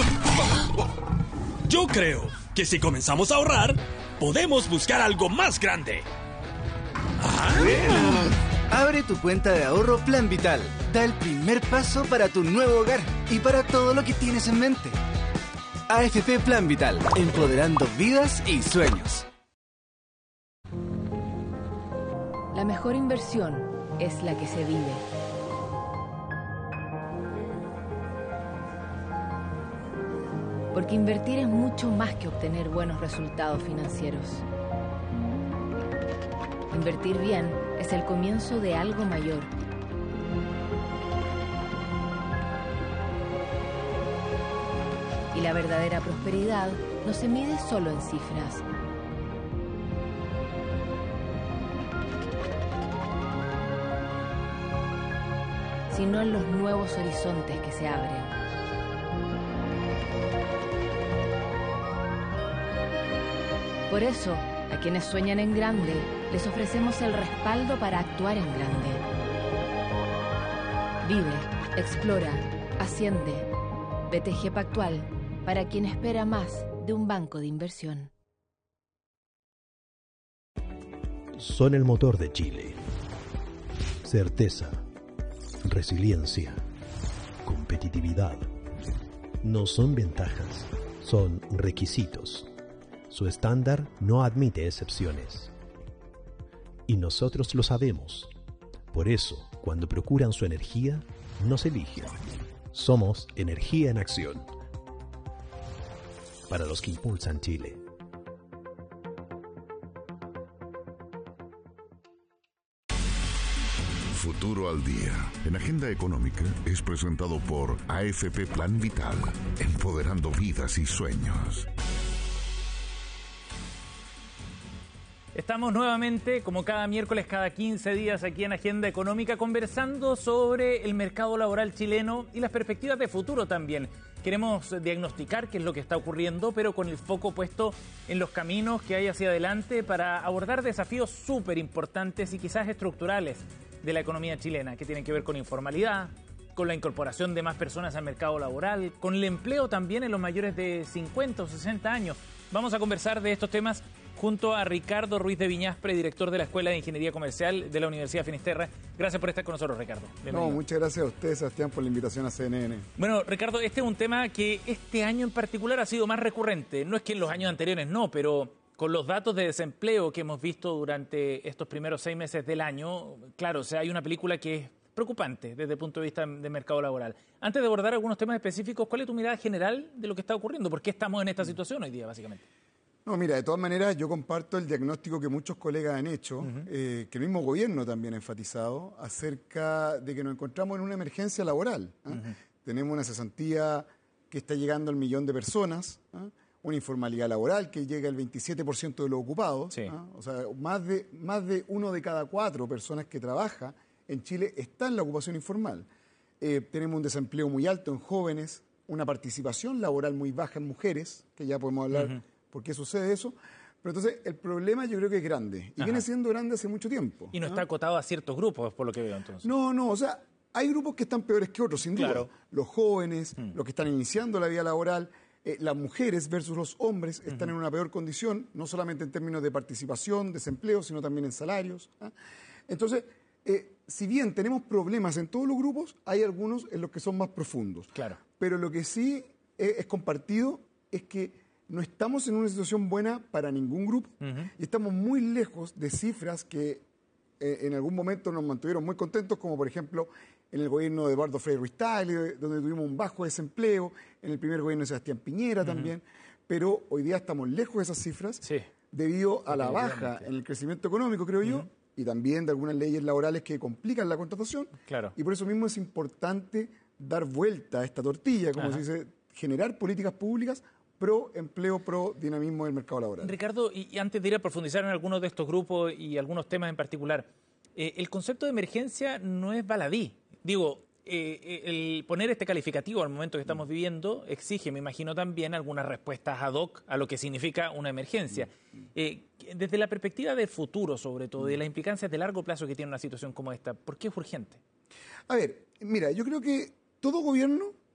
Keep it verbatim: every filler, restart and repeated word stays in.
Yo creo que si comenzamos a ahorrar, podemos buscar algo más grande. ¿Ah? Bueno. Abre tu cuenta de ahorro Plan Vital. Da el primer paso para tu nuevo hogar y para todo lo que tienes en mente. A F P Plan Vital, empoderando vidas y sueños. La mejor inversión es la que se vive. Porque invertir es mucho más que obtener buenos resultados financieros. Invertir bien es el comienzo de algo mayor. Y la verdadera prosperidad no se mide solo en cifras. Sino en los nuevos horizontes que se abren. Por eso, a quienes sueñan en grande, les ofrecemos el respaldo para actuar en grande. Vive, explora, asciende. B T G Pactual, para quien espera más de un banco de inversión. Son el motor de Chile. Certeza, resiliencia, competitividad. No son ventajas, son requisitos. Su estándar no admite excepciones. Y nosotros lo sabemos. Por eso, cuando procuran su energía, nos eligen. Somos Energía en Acción. Para los que impulsan Chile. Futuro al Día, en Agenda Económica, es presentado por A F P Plan Vital, empoderando vidas y sueños. Estamos nuevamente, como cada miércoles, cada quince días, aquí en Agenda Económica, conversando sobre el mercado laboral chileno y las perspectivas de futuro también. Queremos diagnosticar qué es lo que está ocurriendo, pero con el foco puesto en los caminos que hay hacia adelante para abordar desafíos súper importantes y quizás estructurales de la economía chilena, que tienen que ver con informalidad, con la incorporación de más personas al mercado laboral, con el empleo también en los mayores de cincuenta o sesenta años. Vamos a conversar de estos temas junto a Ricardo Ruiz de Viñaspre, director de la Escuela de Ingeniería Comercial de la Universidad de Finisterra. Gracias por estar con nosotros, Ricardo. Bienvenido. No, muchas gracias a usted, Sebastián, por la invitación a C N N. Bueno, Ricardo, este es un tema que este año en particular ha sido más recurrente. No es que en los años anteriores no, pero con los datos de desempleo que hemos visto durante estos primeros seis meses del año, claro, o sea, hay una película que es preocupante desde el punto de vista del mercado laboral. Antes de abordar algunos temas específicos, ¿cuál es tu mirada general de lo que está ocurriendo? ¿Por qué estamos en esta situación hoy día, básicamente? No, mira, de todas maneras yo comparto el diagnóstico que muchos colegas han hecho, uh-huh. eh, que el mismo gobierno también ha enfatizado, acerca de que nos encontramos en una emergencia laboral. ¿eh? Uh-huh. Tenemos una cesantía que está llegando al millón de personas, ¿eh? Una informalidad laboral que llega al veintisiete por ciento de los ocupados, sí. ¿eh? O sea, más de, más de uno de cada cuatro personas que trabaja en Chile está en la ocupación informal. Eh, tenemos un desempleo muy alto en jóvenes, una participación laboral muy baja en mujeres, que ya podemos hablar... Uh-huh. ¿Por qué sucede eso? Pero entonces el problema yo creo que es grande. Y Ajá. viene siendo grande hace mucho tiempo. Y no, ¿no? está acotado a ciertos grupos, por lo que veo entonces. No, no, o sea, hay grupos que están peores que otros, sin duda. Claro. Los jóvenes, hmm. los que están iniciando la vida laboral, eh, las mujeres versus los hombres están uh-huh. en una peor condición, no solamente en términos de participación, desempleo, sino también en salarios. ¿eh? Entonces, eh, si bien tenemos problemas en todos los grupos, hay algunos en los que son más profundos. Claro. Pero lo que sí es, es compartido es que no estamos en una situación buena para ningún grupo uh-huh. y estamos muy lejos de cifras que eh, en algún momento nos mantuvieron muy contentos, como por ejemplo en el gobierno de Eduardo Frei Ruiz-Tagle, donde tuvimos un bajo desempleo, en el primer gobierno de Sebastián Piñera uh-huh. también, pero hoy día estamos lejos de esas cifras sí. debido a la baja en el crecimiento económico, creo uh-huh. yo, y también de algunas leyes laborales que complican la contratación. Claro. Y por eso mismo es importante dar vuelta a esta tortilla, como uh-huh. se dice, generar políticas públicas pro empleo, pro dinamismo del mercado laboral. Ricardo, y antes de ir a profundizar en algunos de estos grupos y algunos temas en particular, eh, el concepto de emergencia no es baladí. Digo, eh, el poner este calificativo al momento que estamos viviendo exige, me imagino, también algunas respuestas ad hoc a lo que significa una emergencia. Eh, desde la perspectiva del futuro, sobre todo, y de las implicancias de largo plazo que tiene una situación como esta, ¿por qué es urgente? A ver, mira, yo creo que todo gobierno